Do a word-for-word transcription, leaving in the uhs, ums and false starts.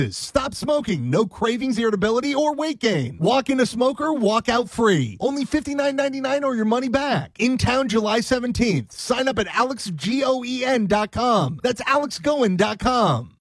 Stop smoking, no cravings, irritability, or weight gain. Walk in a smoker, walk out free. Only fifty-nine ninety-nine or your money back. In town July seventeenth. Sign up at alex goen dot com. That's alex goen dot com.